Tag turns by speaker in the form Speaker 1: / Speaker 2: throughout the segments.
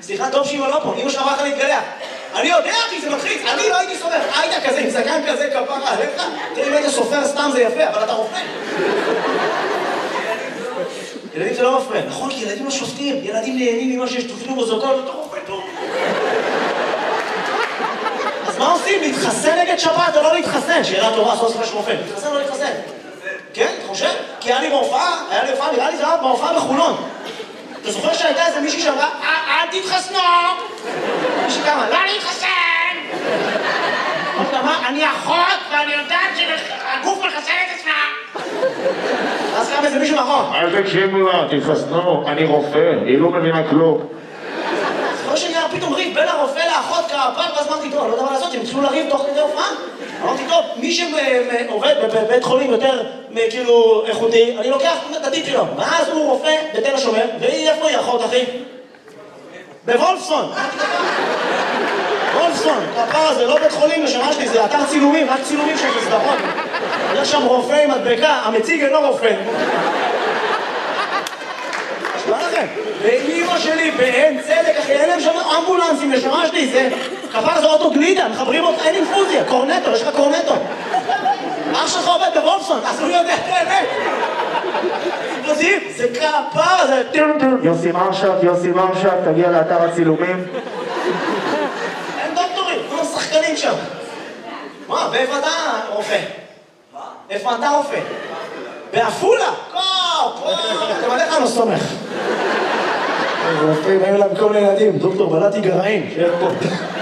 Speaker 1: סליחה, טוב שאמא לא פה, אמא שלך אמרת להתגלח. אני יודע כי זה מתחיץ, אני לא הייתי סופר. היית כזה עם זקן כזה כפרה עליך? תראה אם היית סופר סתם זה יפה, אבל אתה רופא. ילדים זה לא מפריע. נכון, כי ילדים לא שופטים. ילדים נהנים ממה שיש תופנו בוזוקות, אתה רופא טוב. אז מה עושים? להתחסן נגד שבת או לא להתחסן? שאלה טובה, סוף סוף יש רופא. להתחסן או לא להתחסן? כן, אתה חושב? כי היה לי בהופעה, נראה לי זה היה בהופעה בחולון. אתה זוכר שהייתה איזה מישהי שאמרה, אל תתחסנו! מישהי כמה, לא להתחסן! אני אחות ואני יודעת שהגוף מחסן את עצמה! אז קם איזה מישהו נכון.
Speaker 2: אל תקשיבו לה, תתחסנו, אני רופא, היא לא מבינה כלום.
Speaker 1: זוכר שנהיה פתאום ריב בין הרופא לאחות כפר, ואז אמרתי, טוב, לא יודע מה לעשות, הם התחילו לריב תוך כדי הופעה. אמרתי, טוב, מי שעובד בבית חולים יותר כאילו איכותי, אני לוקח את הדין שלו. ואז הוא רופא בתל השומר, והיא איפה היא אחות, אחי? בוולפסון. וולפסון, הפער הזה, לא בית חולים לשמה שלי, זה אתר צילומים, רק צילומים של סדרות. יש שם רופא עם מדבקה, המציג אינו רופא. נשמע לכם? ואמא שלי באין צדק, אחי, אין להם שם אמבולנסים לשמה שלי, זה כפר זה אוטו גלידה, מחברים אותך, אין אינפוזיה, קורנטו, יש לך קורנטו. אח שלך עובד בוולפסון, אז הוא יודע את האמת. זה כפר, זה...
Speaker 2: יוסי מרשק, תגיע לאתר הצילומים.
Speaker 1: אין דוקטורים, כולם שחקנים שם. מה, ואיפה אתה רופא? מה? איפה אתה רופא? בעפולה? אתם עליך לא סומך. רופאים, היו להם כל מיני ילדים, דוקטור בלעתי גרעין, שיהיה פה.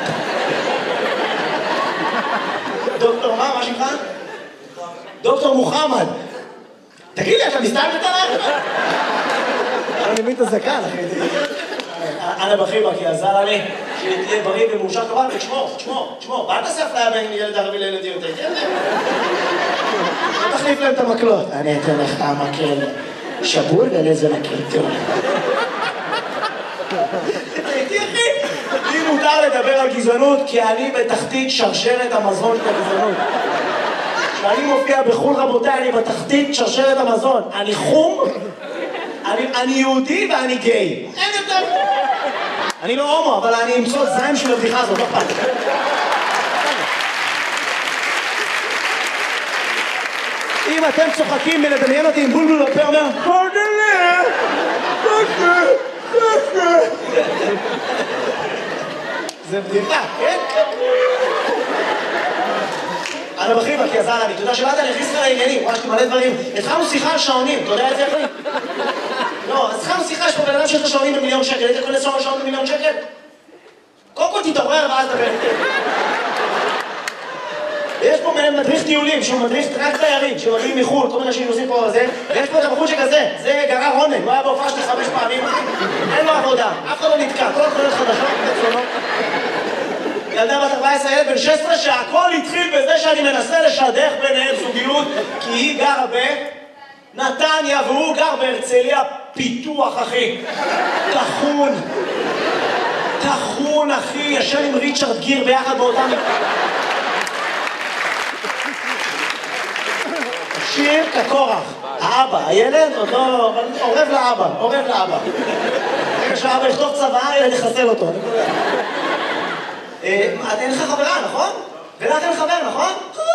Speaker 1: דוקטור מה שמך? דוקטור מוחמד. תגיד לי, אתה מסתלבט עליי? אני מבין את הזקן, אחי. אנא בחיבה, כי עזר לי שתהיה בריא ומאושר כבל, ותשמור. ואל תעשה אפליה בין ילד ערבי לילדים יותר. תחליף להם את המקלות. אני אתן לך המקל שבור ולזה מקל טוב. הייתי אחי. לי מותר לדבר על גזענות, כי אני בתחתית שרשרת המזון של הגזענות. כשאני מופיע בחול רבותיי, אני בתחתית שרשרת המזון. אני חום, אני יהודי ואני גיי. אין יותר. אני לא הומו, אבל אני אמצוא זין של הבדיחה הזאת, לא פעם. אם אתם צוחקים מלדמיין אותי עם בולבול בפה, אומר פרדלה, זה בדיחה, כן? אנא בחיבה, כי עזר לי, אתה יודע שבאת אני הכניס לך לעניינים, ממש מלא דברים. התחלנו שיחה על שעונים, אתה יודע את זה אחי? לא, אז התחלנו שיחה, יש פה בן אדם שיש לך שעונים ב1,000,000 שקל, היית קונה שעון ב1,000,000 שקל? קודם כל תתעורר ואז דבר. ויש פה מדריך טיולים, שהוא מדריך רק תיירים, שמגיעים מחו"ל, כל מיני אנשים נוסעים פה וזה, ויש פה את הבחור שכזה, זה גרר רונן, הוא היה בהופעה שלי 5 פעמים, אין לו עבודה, אף אחד לא נתקע, כל התחולות חדשות, בצונות. ילדה בת 14, ילד בן 16, שהכל התחיל בזה שאני מנסה לשדך ביניהם זוגיות, כי היא גרה בנתניה והוא גר בהרצליה פיתוח, אחי. תחון, אחי, ישן עם ריצ'רד גיר ביחד באותם... שיר כקורח, האבא, הילד עוד לא... עורב לאבא. רגע שהאבא יכתוב צבא, ילד יחסל אותו. אין לך חברה, נכון? ולך אין חבר, נכון?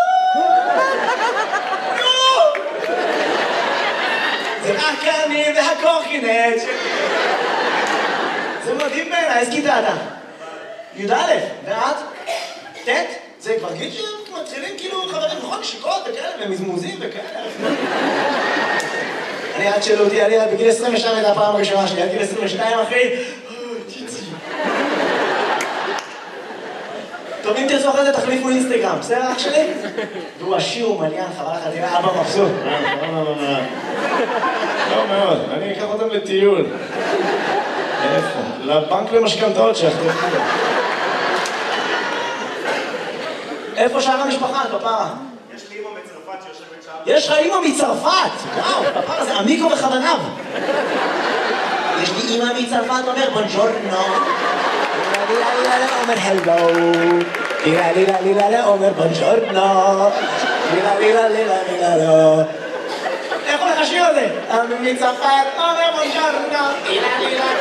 Speaker 1: זה רק אני והקורקינט. זה מדהים בעיניי, איזה כיתה אתה? י"א, ואת? ט'? זה כבר גיל שמתחילים כאילו חברים, נכון? נשיקות וכאלה, ומזמוזים וכאלה. אני עד שאלו אותי, אני בגיל 22 הייתה הפעם הראשונה שלי, עד גיל 22 אחי. טוב, אם תרצו אחרי זה תחליפו אינסטגרם, בסדר אח שלי? והוא עשיר ומליין, חבל לך, תראה, אבא מבסוט.
Speaker 2: לא מאוד, אני אקח אותם לטיול. איפה? לבנק למשכנתאות שאחרי.
Speaker 1: איפה שאר המשפחה, כפרה?
Speaker 3: יש לי אמא מצרפת שיושבת שם.
Speaker 1: יש לך אמא מצרפת! וואו, כפרה זה עמיקו בכוונב. יש לי אמא מצרפת, אומר בונג'ורנו. אומר הלו. אומר בונג'ורנו. איך הולך השיר הזה? מצרפת, אומר בונג'ורנו.